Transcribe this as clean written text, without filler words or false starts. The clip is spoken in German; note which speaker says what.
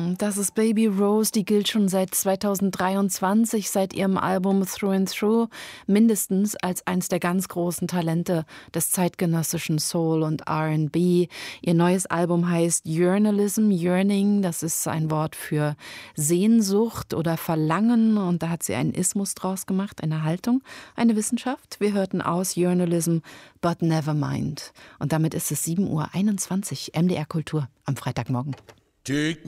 Speaker 1: Das ist Baby Rose, die gilt schon seit 2023, seit ihrem Album Through and Through, mindestens als eins der ganz großen Talente des zeitgenössischen Soul und R&B. Ihr neues Album heißt Yearnalism, Yearning, das ist ein Wort für Sehnsucht oder Verlangen, und da hat sie einen Ismus draus gemacht, eine Haltung, eine Wissenschaft. Wir hörten aus Yearnalism, but never mind. Und damit ist es 7:21 Uhr, MDR Kultur am Freitagmorgen.
Speaker 2: Take